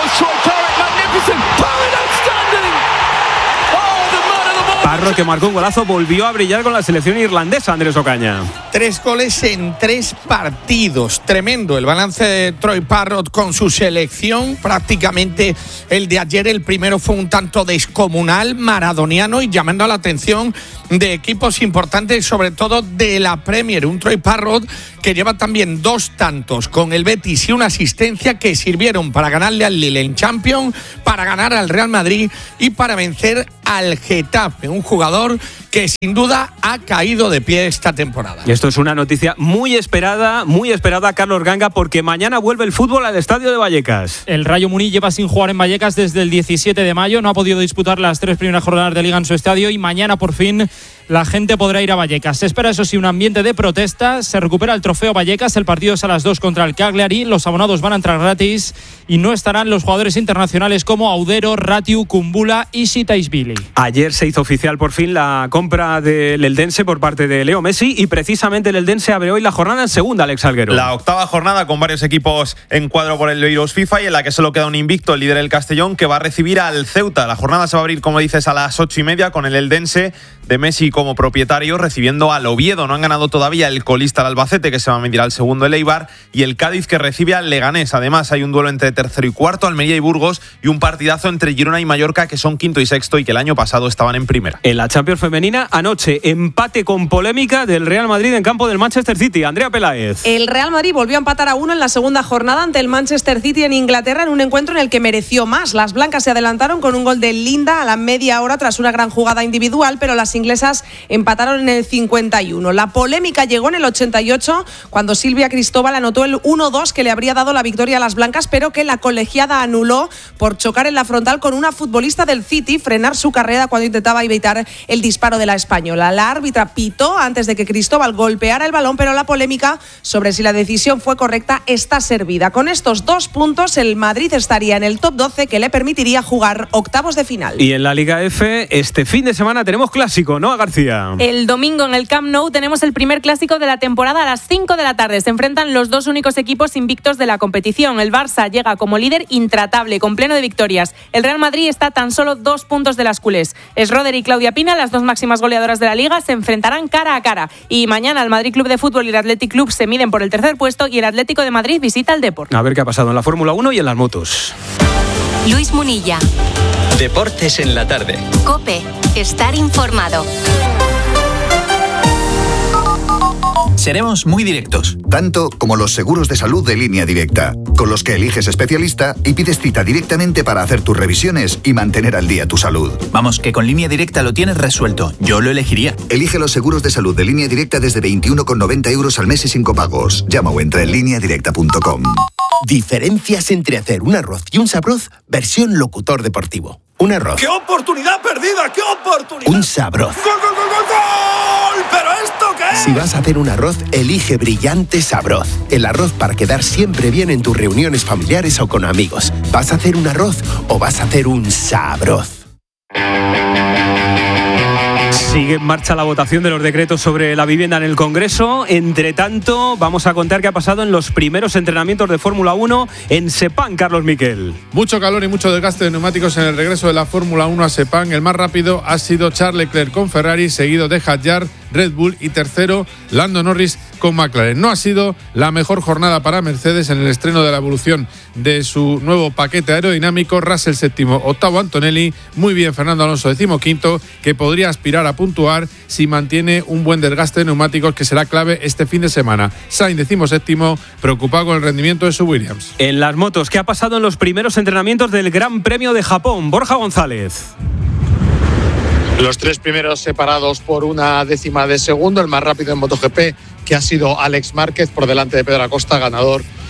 Parrot, que marcó un golazo, volvió a brillar con la selección irlandesa, Andrés Ocaña. Tres goles en tres partidos. Tremendo el balance de Troy Parrot con su selección. Prácticamente el de ayer, el primero fue un tanto descomunal, maradoniano y llamando la atención de equipos importantes, sobre todo de la Premier. Un Troy Parrot que lleva también dos tantos con el Betis y una asistencia que sirvieron para ganarle al Lille en Champions, para ganar al Real Madrid y para vencer al Getafe. Un jugador que sin duda ha caído de pie esta temporada. Y esto es una noticia muy esperada, muy esperada, Carlos Ganga, porque mañana vuelve el fútbol al estadio de Vallecas. El Rayo Muni lleva sin jugar en Vallecas desde el diecisiete de mayo, no ha podido disputar las tres primeras jornadas de Liga en su estadio y mañana por fin la gente podrá ir a Vallecas. Se espera, eso sí, un ambiente de protesta. Se recupera el trofeo Vallecas. El partido es a las dos contra el Cagliari. Los abonados van a entrar gratis y no estarán los jugadores internacionales como Audero, Ratiu, Kumbula y Sitaisvili. Ayer se hizo oficial por fin la compra del Eldense por parte de Leo Messi y precisamente el Eldense abre hoy la jornada en segunda, Alex Alguero. La octava jornada con varios equipos en cuadro por el Euros FIFA y en la que solo queda un invicto, el líder el Castellón, que va a recibir al Ceuta. La jornada se va a abrir, como dices, a las ocho y media con el Eldense de Messi como propietario recibiendo al Oviedo. No han ganado todavía el colista al Albacete, que se va a medir al segundo el Eibar, y el Cádiz, que recibe al Leganés. Además hay un duelo entre tercero y cuarto, Almería y Burgos, y un partidazo entre Girona y Mallorca, que son quinto y sexto y que el año pasado estaban en primera. En la Champions femenina, anoche, empate con polémica del Real Madrid en campo del Manchester City. Andrea Peláez. El Real Madrid volvió a empatar a uno en la segunda jornada ante el Manchester City en Inglaterra, en un encuentro en el que mereció más. Las blancas se adelantaron con un gol de Linda a la media hora tras una gran jugada individual, pero las inglesas empataron en el cincuenta y uno. La polémica llegó en el ochenta y ocho, cuando Silvia Cristóbal anotó el uno dos que le habría dado la victoria a las blancas, pero que la colegiada anuló por chocar en la frontal con una futbolista del City, frenar su carrera cuando intentaba evitar el disparo de la española. La árbitra pitó antes de que Cristóbal golpeara el balón, pero la polémica sobre si la decisión fue correcta está servida. Con estos dos puntos, el Madrid estaría en el top doce, que le permitiría jugar octavos de final. Y en la Liga F, este fin de semana tenemos clásico, ¿no, García? El domingo en el Camp Nou tenemos el primer clásico de la temporada a las cinco de la tarde. Se enfrentan los dos únicos equipos invictos de la competición. El Barça llega como líder intratable, con pleno de victorias. El Real Madrid está a tan solo dos puntos de las culés. Schroeder y Claudia Pina, las dos máximas goleadoras de la Liga, se enfrentarán cara a cara. Y mañana el Madrid Club de Fútbol y el Athletic Club se miden por el tercer puesto y el Atlético de Madrid visita el Depor. A ver qué ha pasado en la Fórmula uno y en las motos. Luis Munilla. Deportes en la tarde. COPE. Estar informado. Seremos muy directos. Tanto como los seguros de salud de Línea Directa, con los que eliges especialista y pides cita directamente para hacer tus revisiones y mantener al día tu salud. Vamos, que con Línea Directa lo tienes resuelto. Yo lo elegiría. Elige los seguros de salud de Línea Directa desde veintiuno con noventa euros al mes y sin copagos. Llama o entra en línea directa punto com. Diferencias entre hacer un arroz y un sabroz, versión locutor deportivo. Un arroz. ¡Qué oportunidad perdida! ¡Qué oportunidad! Un sabroz. ¡Gol, gol, gol, gol, gol! ¿Pero esto qué es? Si vas a hacer un arroz, elige Brillante Sabroz. El arroz para quedar siempre bien en tus reuniones familiares o con amigos. ¿Vas a hacer un arroz o vas a hacer un sabroz? Sigue en marcha la votación de los decretos sobre la vivienda en el Congreso. Entre tanto, vamos a contar qué ha pasado en los primeros entrenamientos de Fórmula uno en Sepang, Carlos Miquel. Mucho calor y mucho desgaste de neumáticos en el regreso de la Fórmula uno a Sepang. El más rápido ha sido Charles Leclerc con Ferrari, seguido de Hadjar, Red Bull y tercero Lando Norris con McLaren. No ha sido la mejor jornada para Mercedes en el estreno de la evolución de su nuevo paquete aerodinámico. Russell séptimo, octavo Antonelli, muy bien Fernando Alonso decimoquinto, que podría aspirar a puntuar si mantiene un buen desgaste de neumáticos, que será clave este fin de semana. Sainz decimoséptimo, preocupado con el rendimiento de su Williams. En las motos, ¿qué ha pasado en los primeros entrenamientos del Gran Premio de Japón? Borja González. Los tres primeros separados por una décima de segundo, el más rápido en MotoGP, que ha sido Alex Márquez, por delante de Pedro Acosta, ganador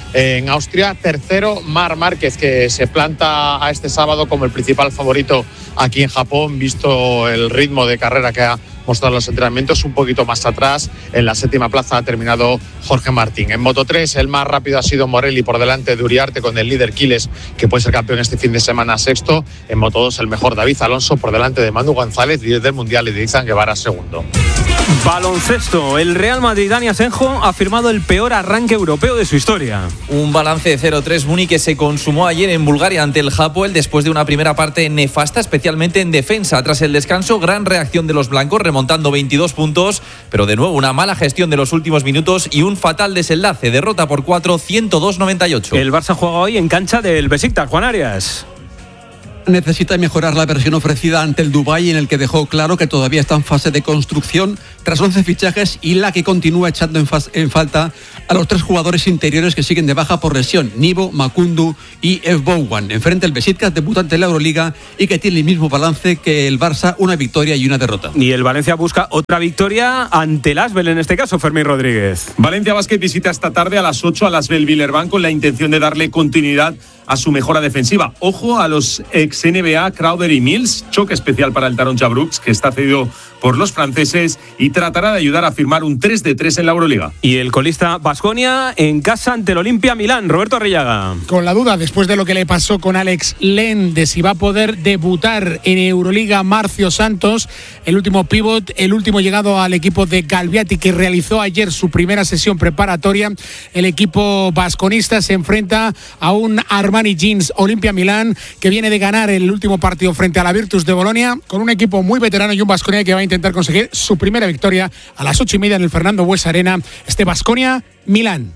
en Austria. Tercero, Marc Márquez, que se planta a este sábado como el principal favorito aquí en Japón, visto el ritmo de carrera que ha mostrado los entrenamientos. Un poquito más atrás, en la séptima plaza ha terminado Jorge Martín. En Moto tres, el más rápido ha sido Morelli, por delante de Uriarte, con el líder Quiles, que puede ser campeón este fin de semana, sexto. En Moto dos, el mejor David Alonso, por delante de Manu González, líder del Mundial, y de Izan Guevara, segundo. Baloncesto. El Real Madrid, Dani Asenjo, ha firmado el peor arranque europeo de su historia. Un balance de cero tres Muni que se consumó ayer en Bulgaria ante el Hapoel después de una primera parte nefasta, especialmente en defensa. Tras el descanso, gran reacción de los blancos, remontando veintidós puntos, pero de nuevo una mala gestión de los últimos minutos y un fatal desenlace. Derrota por cuatro, ciento dos noventa y ocho. El Barça juega hoy en cancha del Besiktas, Juan Arias. Necesita mejorar la versión ofrecida ante el Dubái, en el que dejó claro que todavía está en fase de construcción tras once fichajes, y la que continúa echando en, faz, en falta a los tres jugadores interiores que siguen de baja por lesión: Nibo, Makundu y Evbowan. Enfrente el Besiktas, debutante en la Euroliga y que tiene el mismo balance que el Barça, una victoria y una derrota. Y el Valencia busca otra victoria ante el Asbel, en este caso Fermín Rodríguez. Valencia Basket visita esta tarde a las ocho al Asbel Villerban con la intención de darle continuidad a su mejora defensiva. Ojo a los ex N B A Crowder y Mills, choque especial para el Taronja Brooks, que está cedido por los franceses y tratará de ayudar a firmar un tres de tres en la Euroliga. Y el colista Baskonia en casa ante el Olimpia Milán, Roberto Arrillaga. Con la duda, después de lo que le pasó con Alex Len, de si va a poder debutar en Euroliga Marcio Santos, el último pívot, el último llegado al equipo de Galbiati, que realizó ayer su primera sesión preparatoria. El equipo vasconista se enfrenta a un Armani Jeans Olimpia Milán, que viene de ganar el último partido frente a la Virtus de Bolonia, con un equipo muy veterano y un Baskonia que va a intentar conseguir su primera victoria a las ocho y media en el Fernando Buesa Arena. Este Baskonia Milán.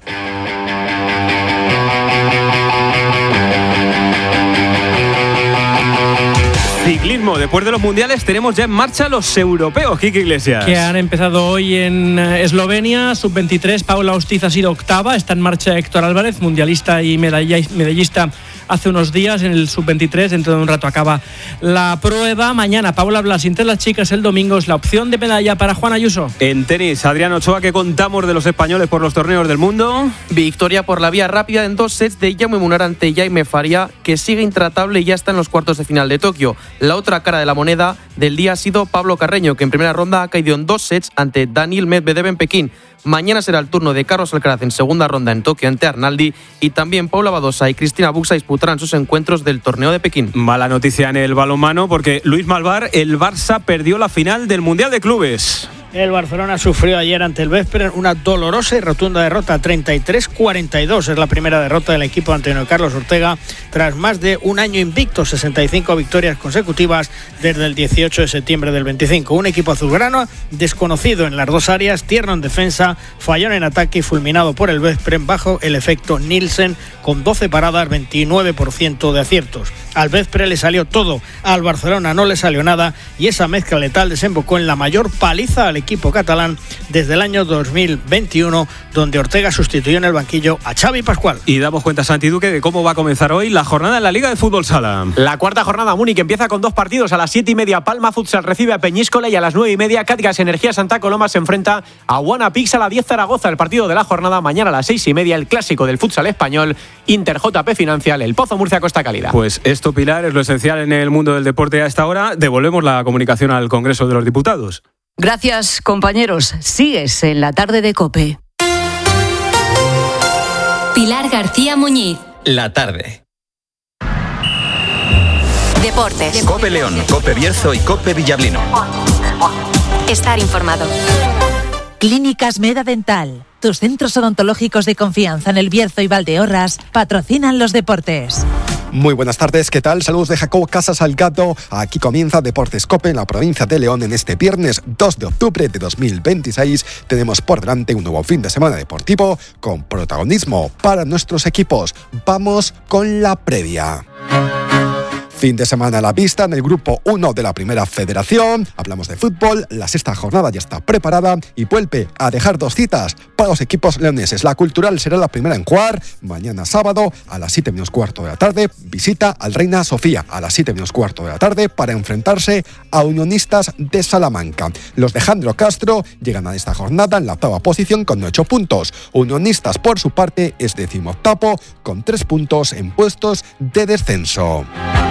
Ciclismo. Después de los mundiales tenemos ya en marcha los europeos, Kike Iglesias. Que han empezado hoy en Eslovenia, sub veintitrés. Paula Ostiz ha sido octava. Está en marcha Héctor Álvarez, mundialista y medallista hace unos días en el sub veintitrés. Dentro de un rato acaba la prueba. Mañana Paula Blas entre las chicas. El domingo es la opción de medalla para Juan Ayuso. En tenis, Adrián Ochoa, ¿qué contamos de los españoles por los torneos del mundo? Victoria por la vía rápida en dos sets de Jaume Munar ante Jaime Faria, que sigue intratable y ya está en los cuartos de final de Tokio. La otra cara de la moneda del día ha sido Pablo Carreño, que en primera ronda ha caído en dos sets ante Daniil Medvedev en Pekín. Mañana será el turno de Carlos Alcaraz en segunda ronda en Tokio ante Arnaldi, y también Paula Badosa y Cristina Buxa disputarán sus encuentros del torneo de Pekín. Mala noticia en el balonmano, porque Luis Malvar, el Barça perdió la final del Mundial de Clubes. El Barcelona sufrió ayer ante el Veszprém una dolorosa y rotunda derrota, treinta y tres cuarenta y dos. Es la primera derrota del equipo ante Antonio Carlos Ortega tras más de un año invicto, sesenta y cinco victorias consecutivas desde el dieciocho de septiembre del veinticinco. Un equipo azulgrana desconocido en las dos áreas, tierno en defensa, fallón en ataque y fulminado por el Veszprém bajo el efecto Nielsen, con doce paradas, veintinueve por ciento de aciertos. Al Veszprém le salió todo, al Barcelona no le salió nada, y esa mezcla letal desembocó en la mayor paliza al equipo catalán desde el año dos mil veintiuno, donde Ortega sustituyó en el banquillo a Xavi Pascual. Y damos cuenta, Santi Duque, de cómo va a comenzar hoy la jornada en la Liga de Fútbol Sala. La cuarta jornada, Múnich, empieza con dos partidos. A las siete y media Palma Futsal recibe a Peñíscola, y a las nueve y media Catgas Energía Santa Coloma se enfrenta a Wanapix. A las diez Zaragoza, el partido de la jornada. Mañana a las seis y media el clásico del futsal español, Inter J P Financial, El Pozo Murcia Costa Calida. Pues esto, Pilar, es lo esencial en el mundo del deporte a esta hora. Devolvemos la comunicación al Congreso de los Diputados. Gracias, compañeros. Sigues en la tarde de COPE. Pilar García Muñiz. La tarde. Deportes. COPE León, COPE Bierzo y COPE Villablino. Estar informado. Clínicas Meda Dental. Tus centros odontológicos de confianza en El Bierzo y Valdeorras patrocinan los deportes. Muy buenas tardes, ¿qué tal? Saludos de Jacob Casas Algato. Aquí comienza Deportes COPE en la provincia de León en este viernes dos de octubre de dos mil veintiséis. Tenemos por delante un nuevo fin de semana deportivo con protagonismo para nuestros equipos. Vamos con la previa. Fin de semana a la vista en el grupo uno de la Primera Federación. Hablamos de fútbol, la sexta jornada ya está preparada y vuelve a dejar dos citas para los equipos leoneses. La Cultural será la primera en jugar mañana sábado a las siete menos cuarto de la tarde. Visita al Reina Sofía a las siete menos cuarto de la tarde para enfrentarse a Unionistas de Salamanca. Los de Jandro Castro llegan a esta jornada en la octava posición con ocho puntos. Unionistas, por su parte, es decimoctavo con tres puntos en puestos de descenso.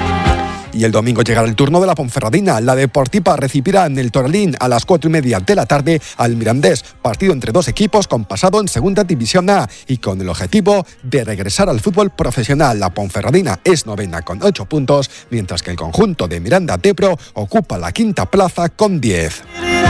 Y el domingo llegará el turno de la Ponferradina. La Deportiva recibirá en el Toralín a las cuatro y media de la tarde al Mirandés. Partido entre dos equipos con pasado en Segunda División A y con el objetivo de regresar al fútbol profesional. La Ponferradina es novena con ocho puntos, mientras que el conjunto de Miranda de Ebro ocupa la quinta plaza con diez.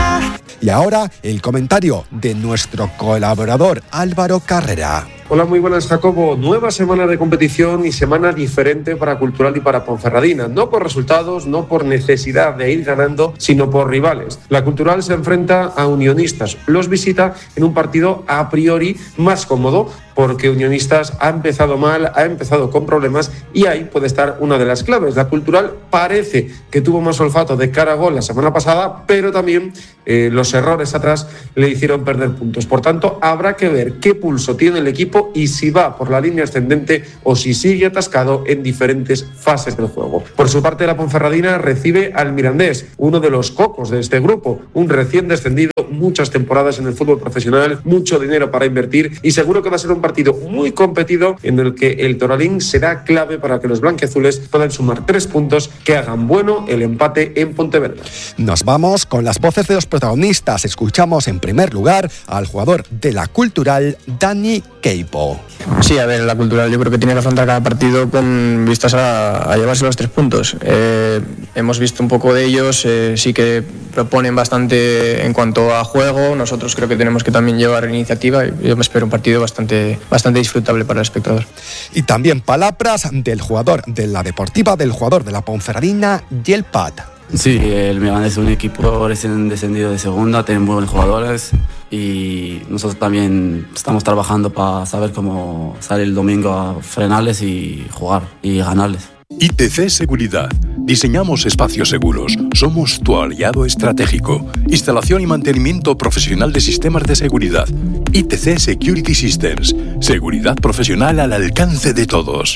Y ahora el comentario de nuestro colaborador Álvaro Carrera. Hola, muy buenas, Jacobo. Nueva semana de competición y semana diferente para Cultural y para Ponferradina. No por resultados, no por necesidad de ir ganando, sino por rivales. La Cultural se enfrenta a Unionistas. Los visita en un partido a priori más cómodo, porque Unionistas ha empezado mal, ha empezado con problemas y ahí puede estar una de las claves. La Cultural parece que tuvo más olfato de cara a gol la semana pasada, pero también eh, los errores atrás le hicieron perder puntos. Por tanto, habrá que ver qué pulso tiene el equipo y si va por la línea ascendente o si sigue atascado en diferentes fases del juego. Por su parte, la Ponferradina recibe al Mirandés, uno de los cocos de este grupo, un recién descendido, muchas temporadas en el fútbol profesional, mucho dinero para invertir y seguro que va a ser un partido muy competido en el que el Toralín será clave para que los blanquiazules puedan sumar tres puntos que hagan bueno el empate en Pontevedra. Nos vamos con las voces de los protagonistas. Escuchamos en primer lugar al jugador de la Cultural, Dani Queipo. Sí, a ver, la Cultural yo creo que tiene que afrontar cada partido con vistas a, a llevarse los tres puntos. Eh, hemos visto un poco de ellos, eh, sí que proponen bastante en cuanto a juego. Nosotros creo que tenemos que también llevar iniciativa y yo me espero un partido bastante, bastante disfrutable para el espectador. Y también palabras del jugador de la Deportiva, del jugador de la Ponferradina, Yelpat. Sí, el Mirandés es un equipo recién descendido de segunda, tienen muy buenos jugadores y nosotros también estamos trabajando para saber cómo salir el domingo a frenarles y jugar y ganarles. I T C Seguridad. Diseñamos espacios seguros. Somos tu aliado estratégico. Instalación y mantenimiento profesional de sistemas de seguridad. I T C Security Systems. Seguridad profesional al alcance de todos.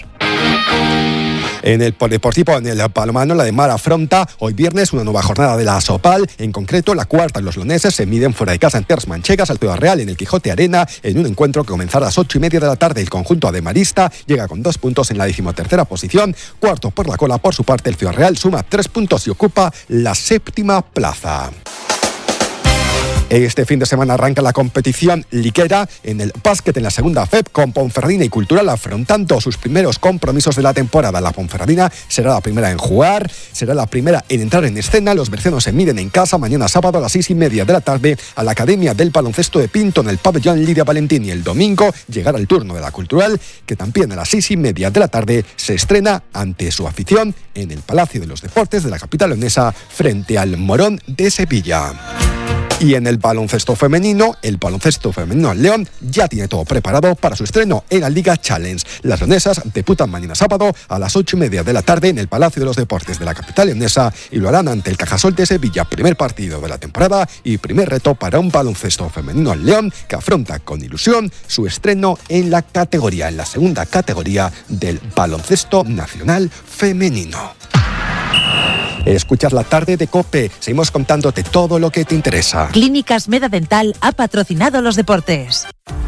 En el polideportivo, en el Palomano, la de Mar afronta hoy viernes una nueva jornada de la Sopal. En concreto, la cuarta. Los leoneses se miden fuera de casa en Terres Manchegas, al Ciudad Real, en el Quijote Arena, en un encuentro que comenzará a las ocho y media de la tarde. El conjunto ademarista llega con dos puntos en la decimotercera posición. Cuarto por la cola, por su parte, el Ciudad Real suma tres puntos y ocupa la séptima plaza. Este fin de semana arranca la competición liguera en el básquet en la segunda F E P con Ponferradina y Cultural afrontando sus primeros compromisos de la temporada. La Ponferradina será la primera en jugar, será la primera en entrar en escena. Los bercenos se miden en casa mañana sábado a las seis y media de la tarde a la Academia del Baloncesto de Pinto en el pabellón Lidia Valentín, y el domingo llegará el turno de la Cultural, que también a las seis y media de la tarde se estrena ante su afición en el Palacio de los Deportes de la capital leonesa frente al Morón de Sevilla. Y en el baloncesto femenino, el baloncesto femenino León ya tiene todo preparado para su estreno en la Liga Challenge. Las leonesas debutan mañana sábado a las ocho y media de la tarde en el Palacio de los Deportes de la capital leonesa y lo harán ante el Cajasol de Sevilla, primer partido de la temporada y primer reto para un baloncesto femenino León que afronta con ilusión su estreno en la categoría, en la segunda categoría del baloncesto nacional femenino. Escuchas la tarde de COPE. Seguimos contándote todo lo que te interesa. Clínicas Meda Dental ha patrocinado los deportes.